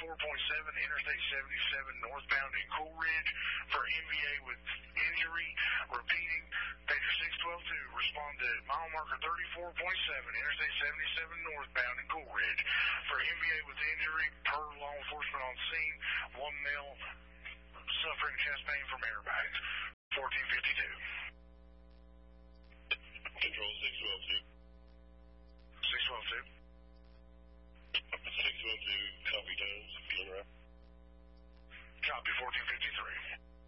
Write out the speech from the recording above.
Interstate 77 northbound in Cool Ridge for MVA with injury. Repeating, pager 612-2, respond to mile marker 34.7, Interstate 77 northbound in Cool Ridge for MVA with injury per law enforcement on scene. One male suffering chest pain from airbags. 1452.